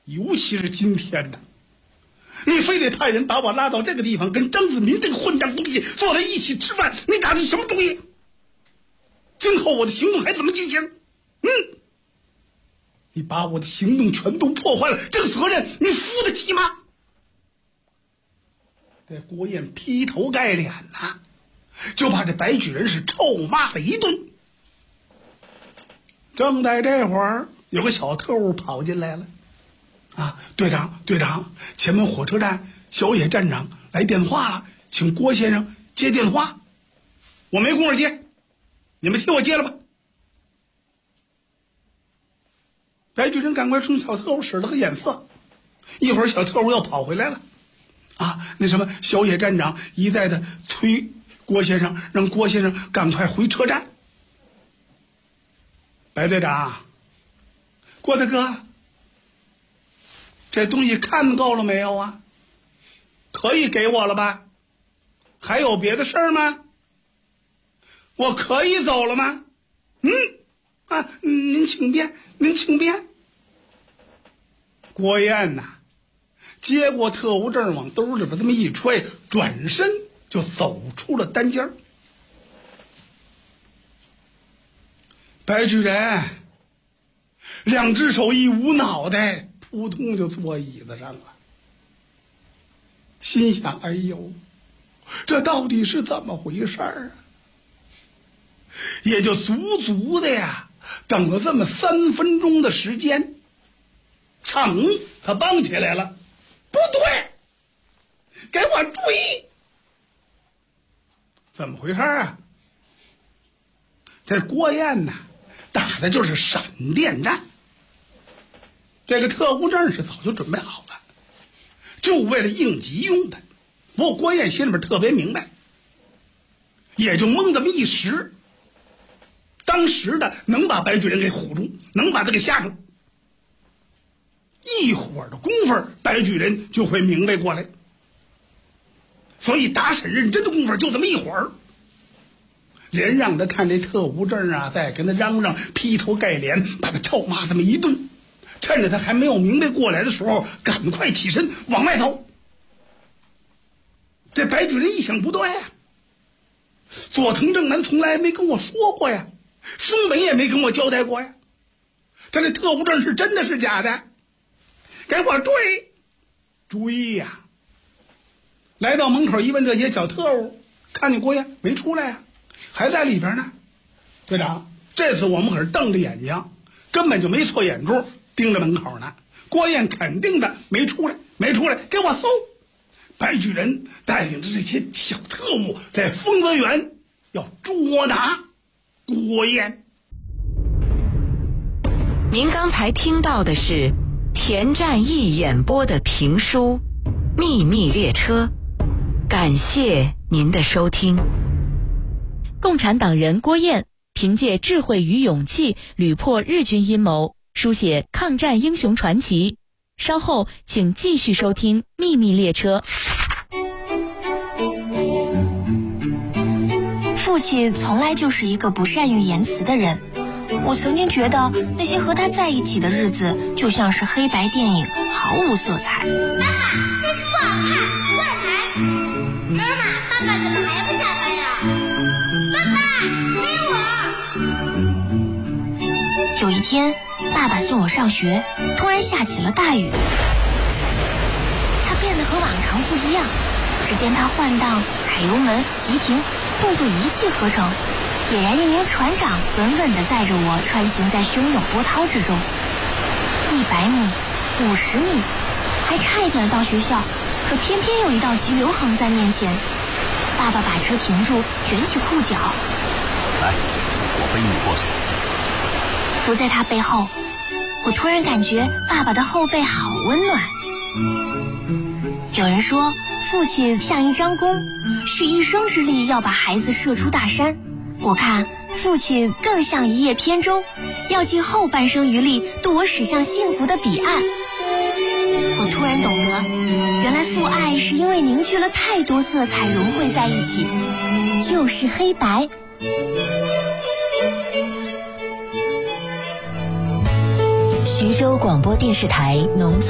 尤其是今天呢，你非得派人把我拉到这个地方，跟张子民这个混账东西坐在一起吃饭，你打的是什么主意？今后我的行动还怎么进行？你把我的行动全都破坏了，这个责任你负得起吗？这郭燕劈头盖脸呐，就把这白举人是臭骂了一顿。正在这会儿，有个小特务跑进来了。队长，前门火车站小野站长来电话了，请郭先生接电话。我没工夫接，你们替我接了吧。白举人赶快冲小特务使了个眼色，一会儿小特务又跑回来了。小野站长一再的催郭先生，让郭先生赶快回车站。白队长，郭大哥，这东西看够了没有啊？可以给我了吧？还有别的事儿吗？我可以走了吗？您请便。郭燕呐，接过特务证往兜里边这么一揣，转身就走出了单间。白举人两只手一捂脑袋，扑通就坐椅子上了，心想：哎呦，这到底是怎么回事啊？也就足的呀，等了这么3分钟的时间，他蹦起来了，不对，给我追！怎么回事啊？这郭燕呐，打的就是闪电战。这个特务证是早就准备好了，就为了应急用的。不过郭燕心里边特别明白，也就蒙这么一时，当时的能把白举人给唬住，能把他给吓住。一会儿的功夫，白举人就会明白过来。所以打审认真的功夫就这么一会儿，连让他看这特务证啊，再跟他嚷嚷，劈头盖脸把他臭骂这么一顿。趁着他还没有明白过来的时候，赶快起身往外走。这白举人一想，不对呀，佐藤正南从来没跟我说过呀，松本也没跟我交代过呀，他这特务证是真的是假的？给我追呀！来到门口一问，这些小特务看见郭燕没出来呀，还在里边呢。队长，这次我们可是瞪着眼睛，根本就没错眼珠，盯着门口呢。郭燕肯定的没出来，给我搜！白举人带领着这些小特务在丰泽园要捉拿郭燕。 您刚才听到的是田占义演播的评书《秘密列车》，感谢您的收听。 共产党人郭燕凭借智慧与勇气屡破日军阴谋，书写抗战英雄传奇。稍后请继续收听《秘密列车》。 父亲从来就是一个不善于言辞的人，我曾经觉得那些和他在一起的日子就像是黑白电影，毫无色彩。 妈妈，电视不好看，换台。妈妈，爸爸怎么还不下班呀？爸爸，给我。 有一天，爸爸送我上学，突然下起了大雨。他变得和往常不一样，只见他换挡、踩油门、急停，动作一气呵成，俨然一名船长，稳稳地载着我穿行在汹涌波涛之中。100米、50米，还差一点到学校，可偏偏有一道急流横在面前。爸爸把车停住，卷起裤脚， 来，我背你过去。 伏在他背后，我突然感觉爸爸的后背好温暖。有人说，父亲像一张弓，蓄一生之力要把孩子射出大山。我看父亲更像一叶扁舟，要尽后半生余力渡我驶向幸福的彼岸。我突然懂得，原来父爱是因为凝聚了太多色彩融汇在一起，就是黑白。 徐州广播电视台农村